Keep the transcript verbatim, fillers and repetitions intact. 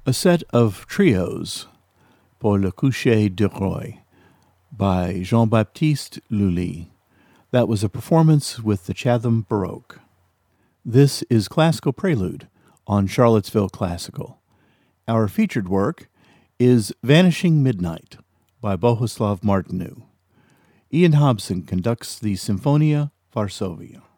A set of trios pour le coucher de Roy by Jean-Baptiste Lully. That was a performance with the Chatham Baroque. This is Classical Prelude on Charlottesville Classical. Our featured work is Vanishing Midnight by Bohuslav Martinu. Ian Hobson conducts the Symphonia Varsovia.